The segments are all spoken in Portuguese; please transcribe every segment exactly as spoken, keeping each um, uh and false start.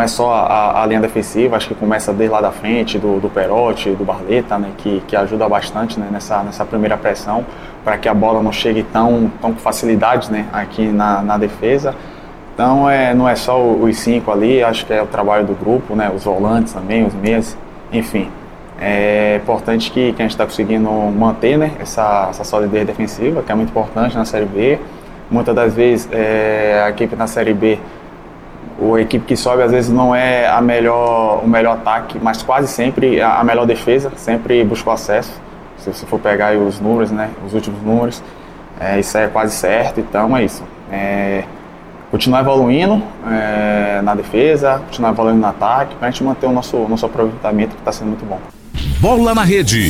é só a, a linha defensiva, acho que começa desde lá da frente, do, do Perotti, do Barleta, né, que, que ajuda bastante, né, nessa, nessa primeira pressão, para que a bola não chegue tão, tão com facilidade, né, aqui na, na defesa. Então é, não é só os cinco ali, acho que é o trabalho do grupo, né, os volantes também, os meias, enfim. É importante que, que a gente está conseguindo manter, né, essa, essa solidez defensiva, que é muito importante na Série B. Muitas das vezes é, a equipe na Série B, a equipe que sobe às vezes não é a melhor, o melhor ataque, mas quase sempre a, a melhor defesa, sempre buscou acesso. Se você for pegar aí os números, né, os últimos números, é, isso é quase certo, então é isso. É, continuar evoluindo é, na defesa, continuar evoluindo no ataque, para a gente manter o nosso, nosso aproveitamento, que está sendo muito bom. Bola na rede.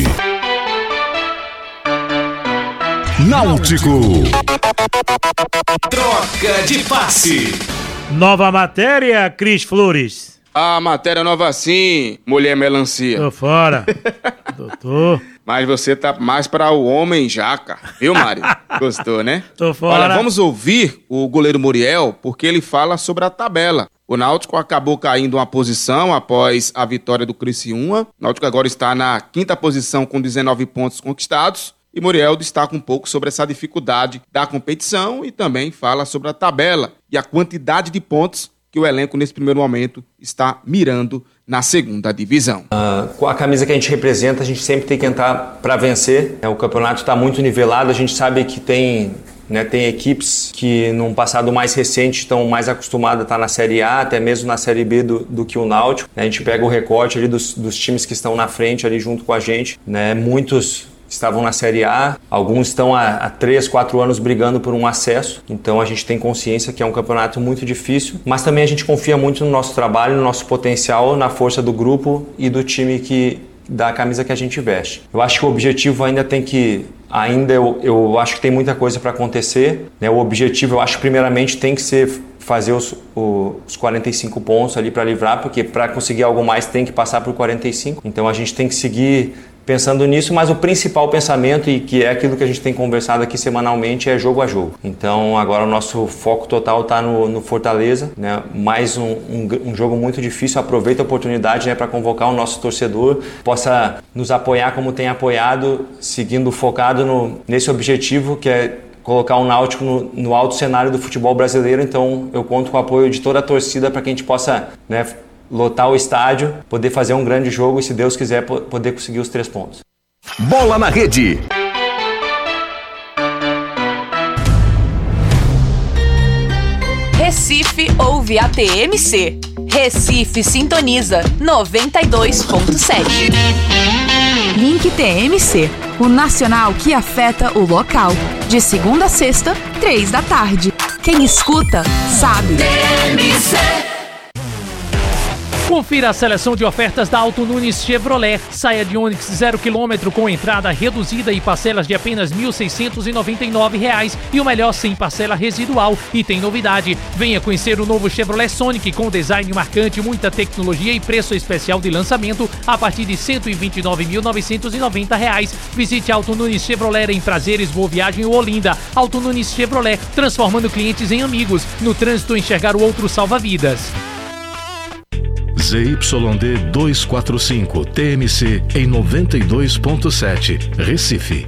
Náutico. Troca de passe. Nova matéria, Cris Flores. A matéria nova sim, mulher melancia. Tô fora. Doutor. Mas você tá mais para o homem jaca, viu, Mário? Gostou, né? Tô fora. Olha, vamos ouvir o goleiro Muriel, porque ele fala sobre a tabela. O Náutico acabou caindo uma posição após a vitória do Criciúma. O Náutico agora está na quinta posição com dezenove pontos conquistados. E Muriel destaca um pouco sobre essa dificuldade da competição e também fala sobre a tabela e a quantidade de pontos que o elenco nesse primeiro momento está mirando na segunda divisão. Uh, com a camisa que a gente representa, a gente sempre tem que entrar para vencer. O campeonato está muito nivelado, a gente sabe que tem... Né, tem equipes que num passado mais recente estão mais acostumadas a estar na Série A, até mesmo na Série B do, do que o Náutico. A gente pega o recorte ali dos, dos times que estão na frente ali junto com a gente. Né, muitos estavam na Série A, alguns estão há, há três, quatro anos brigando por um acesso. Então a gente tem consciência que é um campeonato muito difícil, mas também a gente confia muito no nosso trabalho, no nosso potencial, na força do grupo e do time que... da camisa que a gente veste. Eu acho que o objetivo ainda tem que... Ainda eu, eu acho que tem muita coisa para acontecer. Né? O objetivo, eu acho que primeiramente tem que ser fazer os, os quarenta e cinco pontos ali para livrar, porque para conseguir algo mais tem que passar por quarenta e cinco. Então a gente tem que seguir pensando nisso, mas o principal pensamento, e que é aquilo que a gente tem conversado aqui semanalmente, é jogo a jogo. Então agora o nosso foco total está no, no Fortaleza, né? Mais um, um, um jogo muito difícil. Aproveita a oportunidade, né, para convocar o nosso torcedor, possa nos apoiar como tem apoiado, seguindo focado no, nesse objetivo que é colocar o Náutico no, no alto cenário do futebol brasileiro. Então eu conto com o apoio de toda a torcida para que a gente possa, né, lotar o estádio, poder fazer um grande jogo e, se Deus quiser, poder conseguir os três pontos. Bola na rede. Recife ouve a T M C. Recife sintoniza noventa e dois ponto sete. Link T M C, o nacional que afeta o local. De segunda a sexta, três da tarde. Quem escuta, sabe. T M C. Confira a seleção de ofertas da Auto Nunes Chevrolet. Saia de Onix zero quilômetro com entrada reduzida e parcelas de apenas mil seiscentos e noventa e nove reais. E o melhor, sem parcela residual. E tem novidade. Venha conhecer o novo Chevrolet Sonic com design marcante, muita tecnologia e preço especial de lançamento a partir de cento e vinte e nove mil novecentos e noventa reais. Visite a Auto Nunes Chevrolet em Prazeres, Boa Viagem ou Olinda. Auto Nunes Chevrolet, transformando clientes em amigos. No trânsito, enxergar o outro salva vidas. Z Y D duzentos e quarenta e cinco, T M C em noventa e dois ponto sete, Recife.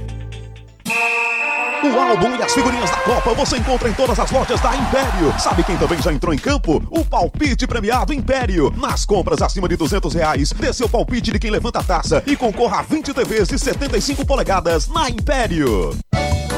O álbum e as figurinhas da Copa você encontra em todas as lojas da Império. Sabe quem também já entrou em campo? O palpite premiado Império. Nas compras acima de duzentos reais, dê seu palpite de quem levanta a taça e concorra a vinte T Vs de setenta e cinco polegadas na Império.